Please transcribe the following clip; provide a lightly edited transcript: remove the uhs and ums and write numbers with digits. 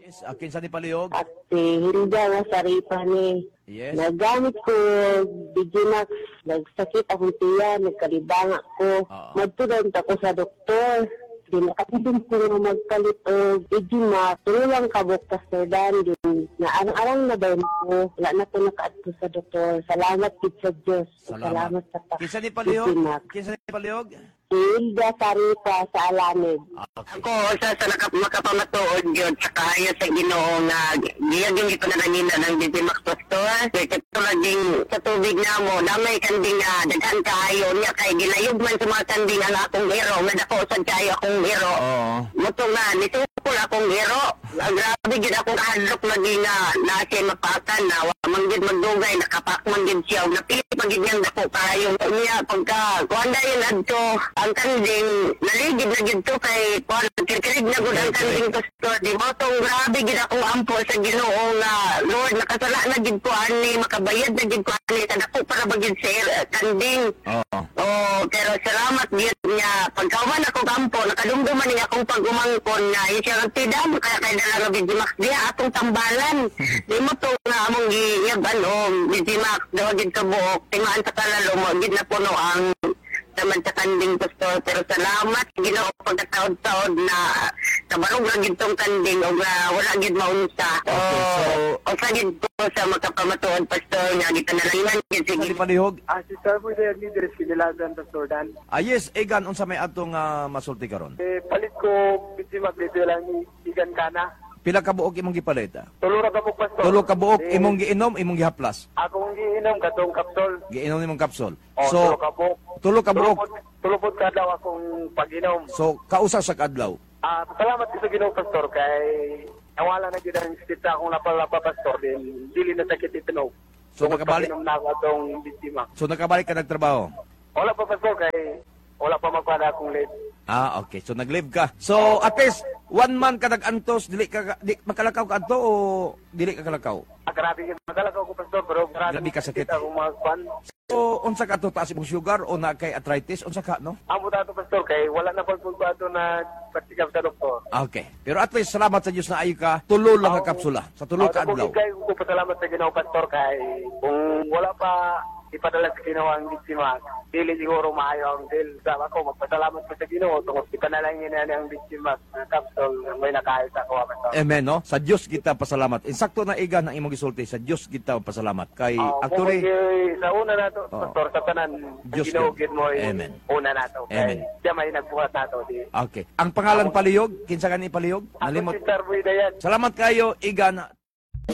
Yes, akin sa ni Palihog. At si Hilda nga saripa ni. Yes. Nagamit ko Digimax. Nagsakit akong tiya, nagkalibanga ko. Magtulad ako sa doktor. Di nakatibin ko nga magpalit o Digimax. Tulang kabok Pastor Dan. Na arang-arang na daw ko. Wala na ko nakaadto sa doktor. Salamat kit sa Diyos. Salamat sa Kinsa ni Palihog? Kinsa ni Palihog? Hilda Saripa sa Alamid. Okay. Ako, sa makapamatuod yun, sa kaya sa Ginoo nga, giyagin ito na nanina ng Digimax Pastor. Kaya katulad sa tubig na mo, damay kanding nga, daghan kayo niya, kay gilayog man sa mga kanding ang akong hero, nga dako sa kayo akong hero. Mutong na, nitukol akong hero. Grabe gid akong kahadlok lagi nga, nasi mapakan na, manggid magdugay, nakapakman gid siya, napili pagid niyang dako kayo. Niya, pagka, kuwanda yun adto, ang kanding, naligid na gid to kay kuan kirkirig na gud ang kanding Pastor. Di mo tong grabe gid akong ampo sa Ginoo nga Lord, nakasala na gid ko ani, makabayad na gid ko ani sa dako para bagid sa kanding. Pero salamat gid niya pagkawan ako kampo, nakadumduman niya akong pag-umangkon nga insurance mo kaya kay dala nga Digimax diya atong tambalan. Di mo to nga among giyaban Digimax daw gid ka buok, tingaan sa kalalo mo gid na puno ang naman sa kanding Pastor, pero salamat Ginoo pagkataod-taod na kabarog na gid tong kanding o wala gid maunsa. O sa gid ko sa makapamatuod Pastor nga gitanalayan gid sige. Ni Palihog. Si Sir mo there leaders kinilagan Pastor Dan. Yes, egan unsa may atong masulti karon? Palit ko Digimax dito lang ni Igan Kana. Pila ka buok imong gipalit? Tulo ra ka mo Pastor. Tulo ka buok imong giinom, imong gihaplas. Akong giinom katong kapsol. Giinom imong kapsul. Tulo ka buok. Tulo ka buok. Tulo pod kadlaw akong pag-inom. So kausa sa kadlaw. Salamat sa Ginoo Pastor kay nawala na gid ang sita akong lapalapa Pastor din dili na sakit itinog. So nakabalik na ako atong Digimax. So nakabalik ka nagtrabaho. Wala pa Pastor kay wala pa magpada akong late. Okay. So nag-live ka. So at least 1 month ka nag-antos, di makalakaw ka adto o dili ka kalakaw? Grabe yung magalakaw ko Pastor pero Grabe ka sakit. akong mga kwan. So unsa ka to taas imong sugar o na kay arthritis unsa ka no? Amo dato Pastor kay wala na pagpugbato na pagsikap sa doktor. Okay. Pero at least salamat sa Dios na ayo ka tulo lang ka kapsula sa tulo ka adlaw. Kay ko pasalamat sa Ginoo Pastor kay kung wala pa ipadala sa Ginoo ang biktima, dili siguro maayo ang deal. Sa ako magpasalamat ko sa Ginoo tungod ipanalangin na ang biktima ng kapsul may nakahit ako Pastor. Amen no. Sa Dios kita pasalamat. Insakto na iga ng imong gisulti sa Dios kita pasalamat. Kay actually sa una nato Pastor sa tanan Diyos Ginoo ka. gid mo Amen. una nato. Amen. Kay siya may nagbuhat nato di. Okay. Ang pangalan Palihog, kinsa ka ni Palihog? Ako Nalimot. si Sir Boy Dayan. Salamat kayo, iga na